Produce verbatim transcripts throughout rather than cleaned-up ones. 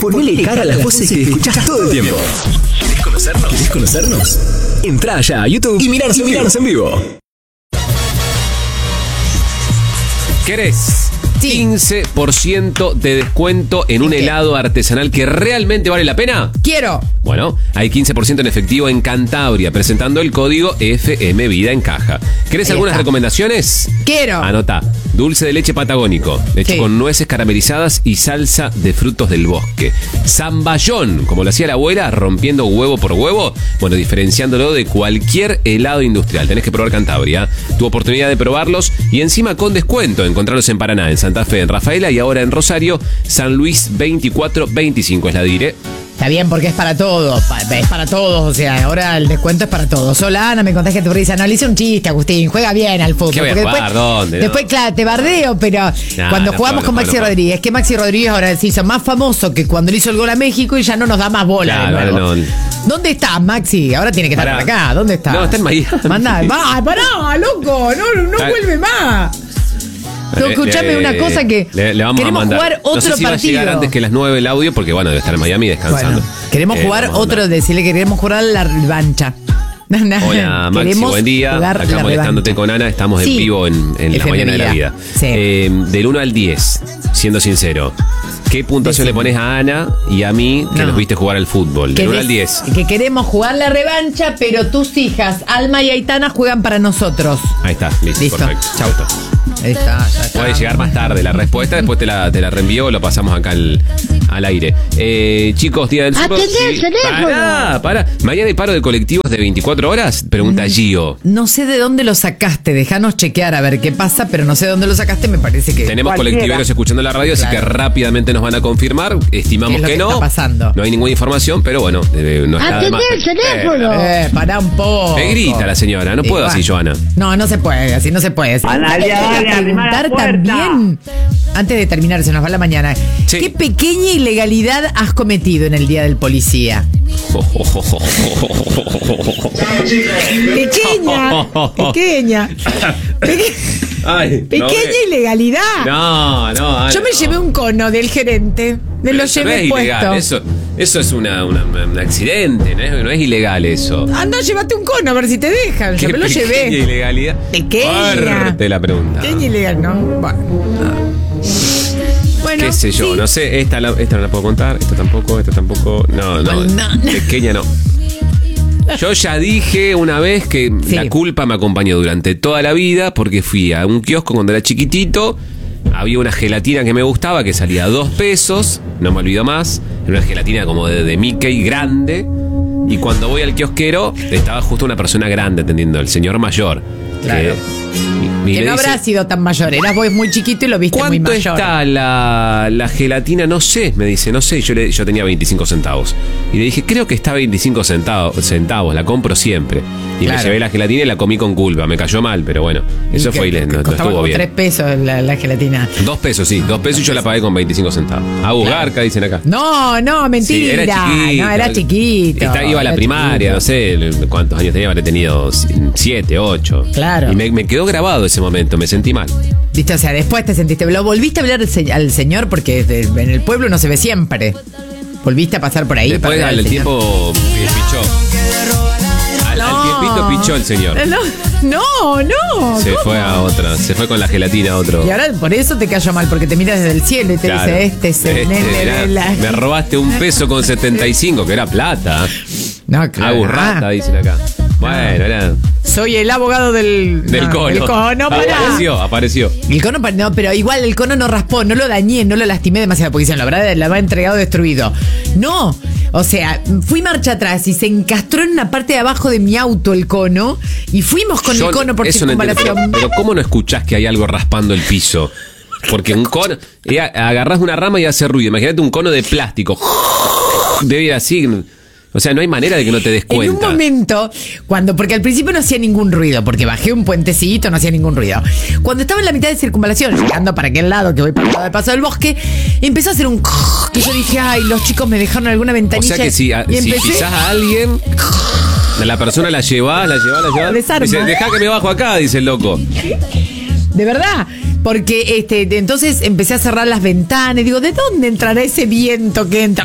Ponele cara a las voces que escuchás todo el tiempo. ¿Querés conocernos? ¿Querés conocernos? Entrá ya a YouTube y mirarnos, y mirarnos en vivo. ¿Querés? quince por ciento de descuento en un ¿Qué? helado artesanal que realmente vale la pena. Quiero. Bueno, hay quince por ciento en efectivo en Cantabria, presentando el código F M Vida en caja. ¿Querés Ahí algunas está. recomendaciones? Quiero. Anota. Dulce de leche patagónico, hecho Sí. con nueces caramelizadas y salsa de frutos del bosque. Zamballón, como lo hacía la abuela, rompiendo huevo por huevo, bueno, diferenciándolo de cualquier helado industrial. Tenés que probar Cantabria, tu oportunidad de probarlos y encima con descuento. Encontrarlos en Paraná, en Santa Fe, en Rafaela y ahora en Rosario, San Luis veinticuatro veinticinco es la dire. Está bien porque es para todos, pa- es para todos, o sea, ahora el descuento es para todos. Hola Ana, me contás que tu risa. No, le hice un chiste, Agustín, juega bien al fútbol. ¿Qué voy a porque jugar? ¿Dónde? No. Después, claro, te bardeo, pero Nah, cuando no jugamos juego, con no Maxi juego, no Rodríguez, que Maxi Rodríguez ahora se hizo más famoso que cuando le hizo el gol a México y ya no nos da más bola. Claro, de nuevo. ahora no. ¿Dónde está Maxi? Ahora tiene que estar Pará. por acá, ¿dónde está? No, está en Miami. Mandá, va, pará, loco, no, no Ah. vuelve más. No, Le- escuchame le- una cosa que le, le vamos queremos a mandar. jugar otro no sé si partido. va a llegar antes que las nueve el audio, porque bueno, debe estar en Miami descansando. Bueno, queremos Eh, jugar vamos a otro, mandar. decirle que queremos jugar la revancha. Hola Maxi, Queremos buen día. jugar Acá la molestándote revancha. con Ana, estamos Sí. en vivo en, en la F M mañana de la vida. Sí. Eh, del uno al diez, siendo sincero, ¿qué puntuación Decime. le pones a Ana y a mí que No. nos viste jugar al fútbol? Del uno al diez. Que queremos jugar la revancha, pero tus hijas, Alma y Aitana, juegan para nosotros. Ahí está, listo, Listo. perfecto. Chau. Ahí está, ya está. Puede llegar más tarde la respuesta, después te la, te la reenvío, lo pasamos acá al, al aire. Eh, chicos, día del Super. Atendé el teléfono. Pará, pará. Mañana hay paro de colectivos de veinticuatro horas, pregunta Gio. No sé de dónde lo sacaste, déjanos chequear a ver qué pasa, pero no sé de dónde lo sacaste, me parece que Tenemos cualquiera. colectiveros escuchando la radio, así que Claro. rápidamente nos van a confirmar. Estimamos ¿Qué es lo que que no. está pasando? No hay ninguna información, pero bueno, eh, no está de más. Atendé el teléfono. Eh, pará un poco. Me grita la señora, no Y puedo bueno. así, Joana. No, no se puede, así no se puede. así. Analia, Hay que dale, arrimá la preguntar puerta. también, antes de terminar, se nos va la mañana. Sí. ¿Qué pequeña ilegalidad has cometido en el Día del Policía? Pequeña, pequeña. Peque- Ay, pequeña no, ilegalidad. No, no. Ana, Yo me no. llevé un cono del gerente. Me Pero lo eso no llevé es puesto. ilegal, eso, eso es una, una- un accidente, ¿no es, no es ilegal eso. Anda, llévate un cono a ver si te dejan. Yo ¿Qué me lo pequeña llevé. ilegalidad? Pequeña. Fuerte la pregunta. Pequeña ilegal, ¿no? Bueno. Bueno, Qué sé yo, sí. no sé, esta, la- esta no la puedo contar, esta tampoco, esta tampoco, no, no, No. pequeña no. Yo ya dije una vez que Sí. la culpa me acompañó durante toda la vida porque fui a un kiosco cuando era chiquitito, había una gelatina que me gustaba que salía a dos pesos, no me olvido más, era una gelatina como de, de Mickey grande, y cuando voy al kiosquero estaba justo una persona grande atendiendo, el señor mayor. Claro. y- y Que le no dice, habrá sido tan mayor. Eras vos muy chiquito y lo viste muy ¿cuánto mayor. está la, la gelatina? No sé, me dice, no sé. Yo, le, yo tenía veinticinco centavos. Y le dije, creo que está veinticinco centavos, centavos la compro siempre. Y Claro. me llevé la gelatina y la comí con culpa. Me cayó mal, pero bueno, eso Y fue que- y le- que no, no costaba estuvo como bien. tres pesos la, la gelatina. Dos pesos, sí, dos pesos y yo la pagué con veinticinco centavos. A Bugarca, dicen acá. No, no, Sí, mentira. era chiquito. No, era chiquito. Está- iba a la Era primaria, chiquito. no sé cuántos años tenía, habré tenido siete, ocho. Claro. Y me, me quedó grabado ese momento, me sentí mal. Viste, o sea, después te sentiste. Lo volviste a hablar al, se- al señor porque de- en el pueblo no se ve siempre. Volviste a pasar por ahí. Después para ver al al señor. tiempo eh, pichó. Al, al No. tiempito pichó el señor. No, no, no. Se ¿cómo? fue a otra, se fue con la gelatina a otro. Y ahora por eso te cayó mal, porque te mira desde el cielo y te Claro. dice, este es el Este nene era- de la... Me robaste un peso con setenta y cinco, que era plata. No, claro. Aburrata, dicen acá. Bueno, era Soy el abogado del... del no, cono. del cono, pará. Apareció, apareció. El cono, pa- no, pero igual el cono no raspó, no lo dañé, no lo lastimé demasiado, porque dicen, la verdad, la va entregado destruido. No, o sea, fui marcha atrás y se encastró en una parte de abajo de mi auto el cono y fuimos con Yo el cono por eso no entiendo, circunvalación. pero, pero ¿cómo no escuchás que hay algo raspando el piso? Porque un cono, eh, agarrás una rama y hace ruido. Imagínate un cono de plástico. Debe ir así. O sea, no hay manera de que no te des En un cuenta. momento, cuando, porque al principio no hacía ningún ruido, porque bajé un puentecito, no hacía ningún ruido. Cuando estaba en la mitad de circunvalación, llegando para aquel lado, que voy para el lado del Paso del Bosque, empezó a hacer un... que yo dije, ay, los chicos me dejaron alguna O ventanilla. sea que si, a- y si empecé- pisás a alguien, a la persona la llevás, la llevás, la llevás. Desarma. Dice, dejá que me bajo acá, dice el loco. De verdad, Porque este, de- entonces empecé a cerrar las ventanas y digo, ¿de dónde entrará ese viento que entra?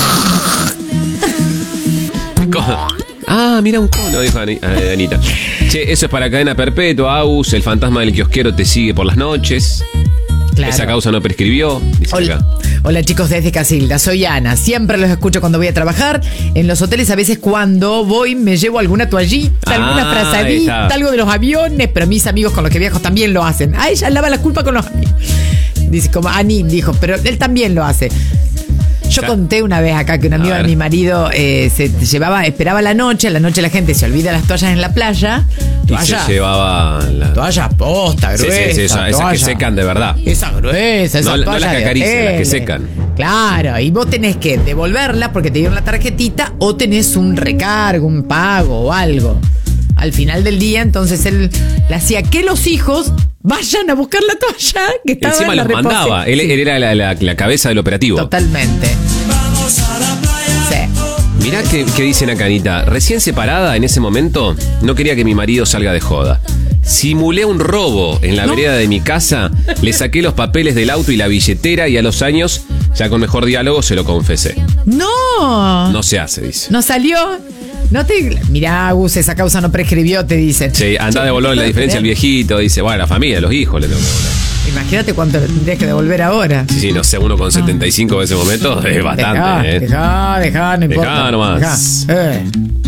Co- Ah, mira un cono, dijo Ani- eh, Anita. Che, eso es para cadena perpetua, Agus. El fantasma del kiosquero te sigue por las noches. Claro. Esa causa no prescribió. Dice Hola, acá. hola chicos desde Casilda, soy Ana. Siempre los escucho cuando voy a trabajar. En los hoteles a veces cuando voy me llevo alguna toallita, alguna Ah, frazadita, está. algo de los aviones, pero mis amigos con los que viajo también lo hacen. A ella lava la culpa con los amigos. Dice como Ani dijo, pero él también lo hace. Yo Ya. conté una vez acá que un amigo A de ver. mi marido eh, se llevaba, esperaba la noche, a la noche la gente se olvida las toallas en la playa. Y Toalla, se llevaba la... toalla posta, Sí, gruesa. sí, sí, esa- esas que toalla. secan de verdad. Esa gruesa, esa No- no las toalla que de acarician, las que hotel. secan. Claro, y vos tenés que devolverla porque te dieron la tarjetita o tenés un recargo, un pago o algo. Al final del día, entonces él le hacía que los hijos vayan a buscar la toalla que estaba Encima en la los mandaba. repostería. Él, Sí, él era la, la- la cabeza del operativo. totalmente. Sí. Mirá que, que dicen acá, Anita. Recién separada en ese momento, no quería que mi marido salga de joda. Simulé un robo en la No. vereda de mi casa, le saqué los papeles del auto y la billetera y a los años, ya con mejor diálogo, se lo confesé. No. No se hace, dice. No salió. No te. Mirá, Gus, esa causa no prescribió, te dicen. Sí, anda a devolver la diferencia al viejito, dice, bueno, la familia, los hijos le tengo que devolver. Imagínate cuánto le tendrías que devolver ahora. Sí, sí, no sé, uno con setenta y cinco de ese momento es bastante, Dejá, ¿eh? dejá, dejá, no importa. Dejá nomás. Dejá. Eh.